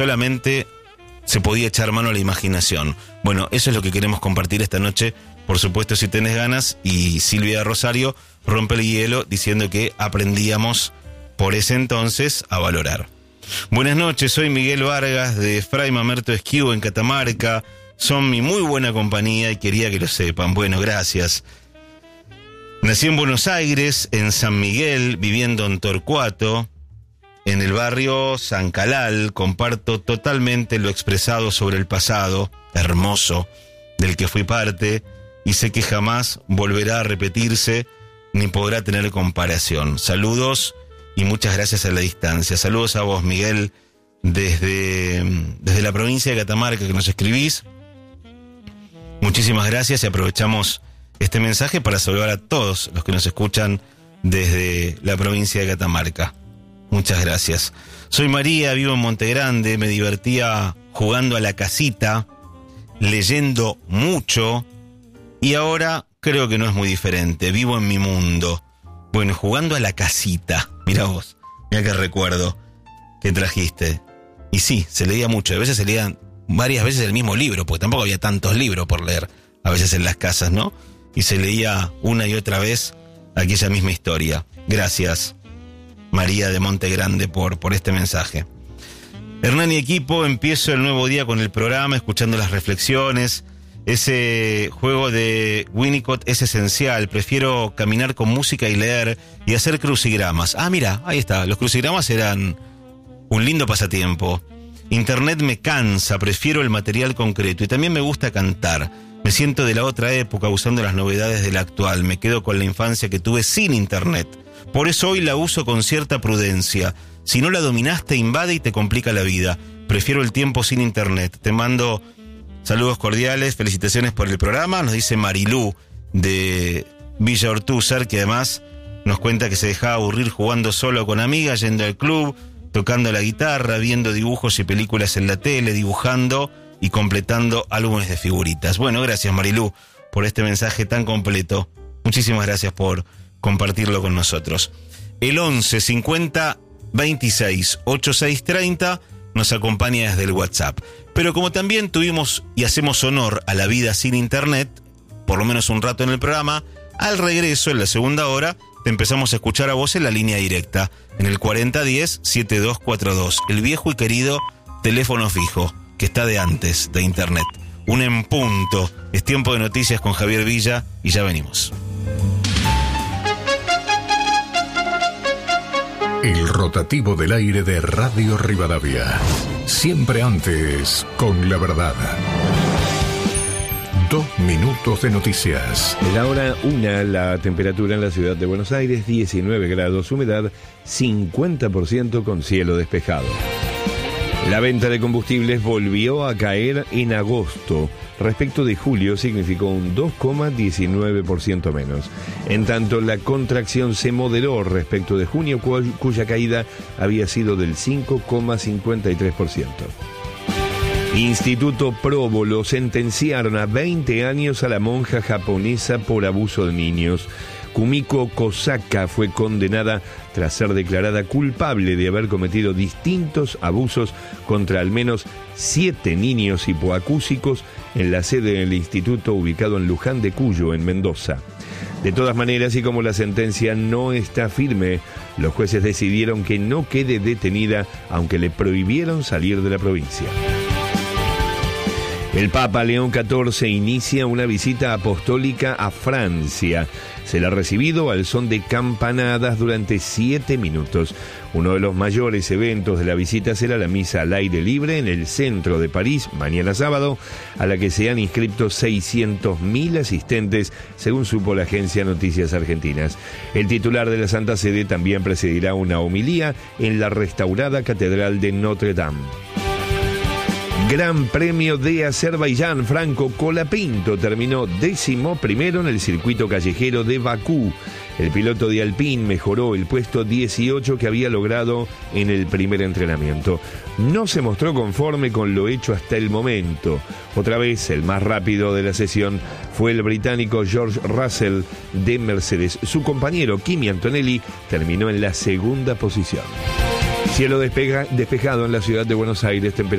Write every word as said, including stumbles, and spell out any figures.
solamente se podía echar mano a la imaginación. Bueno, eso es lo que queremos compartir esta noche, por supuesto, si tenés ganas. Y Silvia Rosario rompe el hielo diciendo que aprendíamos por ese entonces a valorar. Buenas noches, soy Miguel Vargas de Fray Mamerto Esquivo en Catamarca. Son mi muy buena compañía y quería que lo sepan. Bueno, gracias. Nací en Buenos Aires, en San Miguel, viviendo en Torcuato, en el barrio San Calal. Comparto totalmente lo expresado sobre el pasado hermoso del que fui parte y sé que jamás volverá a repetirse ni podrá tener comparación. Saludos y muchas gracias a la distancia. Saludos a vos, Miguel, desde, desde la provincia de Catamarca, que nos escribís. Muchísimas gracias y aprovechamos este mensaje para saludar a todos los que nos escuchan desde la provincia de Catamarca. Muchas gracias. Soy María, vivo en Montegrande, me divertía jugando a la casita, leyendo mucho, y ahora creo que no es muy diferente, vivo en mi mundo. Bueno, jugando a la casita, mira vos, mira qué recuerdo que trajiste. Y sí, se leía mucho, a veces se leían varias veces el mismo libro, porque tampoco había tantos libros por leer, a veces en las casas, ¿no? Y se leía una y otra vez aquella misma historia. Gracias, María de Montegrande, por, por este mensaje. Hernán y equipo, empiezo el nuevo día con el programa, escuchando las reflexiones. Ese juego de Winnicott es esencial. Prefiero caminar con música y leer y hacer crucigramas. Ah, mira, ahí está. Los crucigramas eran un lindo pasatiempo. Internet me cansa, prefiero el material concreto. Y también me gusta cantar. Me siento de la otra época usando las novedades de la actual. Me quedo con la infancia que tuve sin internet. Por eso hoy la uso con cierta prudencia. Si no la dominás, te invade y te complica la vida. Prefiero el tiempo sin internet. Te mando saludos cordiales, felicitaciones por el programa. Nos dice Marilú de Villa Ortúzar, que además nos cuenta que se dejaba aburrir jugando solo con amigas, yendo al club, tocando la guitarra, viendo dibujos y películas en la tele, dibujando y completando álbumes de figuritas. Bueno, gracias Marilú por este mensaje tan completo. Muchísimas gracias por compartirlo con nosotros. El once cincuenta veintiséis ochenta y seis treinta nos acompaña desde el WhatsApp. Pero como también tuvimos y hacemos honor a la vida sin internet, por lo menos un rato en el programa, al regreso, en la segunda hora, te empezamos a escuchar a vos en la línea directa, en el cuarenta diez setenta y dos cuarenta y dos, el viejo y querido teléfono fijo, que está de antes de internet. Un en punto, es tiempo de noticias con Javier Villa y ya venimos. El rotativo del aire de Radio Rivadavia. Siempre antes, con la verdad. Dos minutos de noticias. En la hora una, la temperatura en la ciudad de Buenos Aires, diecinueve grados, humedad cincuenta por ciento con cielo despejado. La venta de combustibles volvió a caer en agosto. Respecto de julio significó un dos coma diecinueve por ciento menos. En tanto, la contracción se moderó respecto de junio, cu- cuya caída había sido del cinco coma cincuenta y tres por ciento. Instituto Próbolo sentenciaron a veinte años a la monja japonesa por abuso de niños. Kumiko Kosaka fue condenada tras ser declarada culpable de haber cometido distintos abusos contra al menos siete niños hipoacúsicos en la sede del instituto ubicado en Luján de Cuyo, en Mendoza. De todas maneras, y como la sentencia no está firme, los jueces decidieron que no quede detenida, aunque le prohibieron salir de la provincia. El Papa León catorce inicia una visita apostólica a Francia. Se la ha recibido al son de campanadas durante siete minutos. Uno de los mayores eventos de la visita será la misa al aire libre en el centro de París, mañana sábado, a la que se han inscrito seiscientos mil asistentes, según supo la agencia Noticias Argentinas. El titular de la Santa Sede también presidirá una homilía en la restaurada Catedral de Notre Dame. Gran Premio de Azerbaiyán, Franco Colapinto terminó décimo primero en el circuito callejero de Bakú. El piloto de Alpine mejoró el puesto dieciocho que había logrado en el primer entrenamiento. No se mostró conforme con lo hecho hasta el momento. Otra vez, el más rápido de la sesión fue el británico George Russell de Mercedes. Su compañero Kimi Antonelli terminó en la segunda posición. Cielo despeja- despejado en la ciudad de Buenos Aires, temperatura